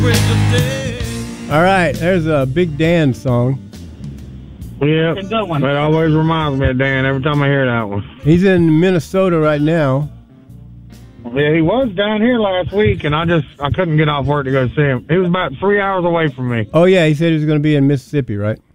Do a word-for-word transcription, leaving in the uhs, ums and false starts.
All right, there's a Big Dan song. Yeah, that always reminds me of Dan every time I hear that one. He's in Minnesota right now. Yeah, he was down here last week, and I just I couldn't get off work to go see him. He was about three hours away from me. Oh, yeah, he said he was going to be in Mississippi, right?